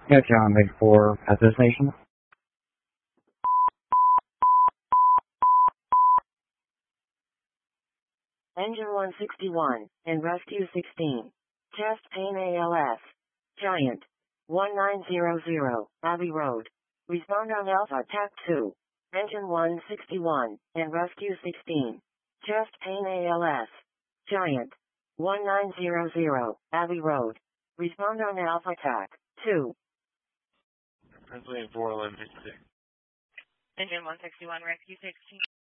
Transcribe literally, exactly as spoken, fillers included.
Yeah, John, wait for at this station. Engine one sixty-one, and Rescue sixteen. Chest pain A L S. Giant. one nine zero zero, Abbey Road. Respond on Alpha T A C two. Engine one sixty-one, and Rescue sixteen. Chest pain A L S. Giant. one nine zero zero, Abbey Road. Respond on Alpha T A C two. Pennsylvania four eleven fifty-six. Engine one sixty-one, Rescue sixteen.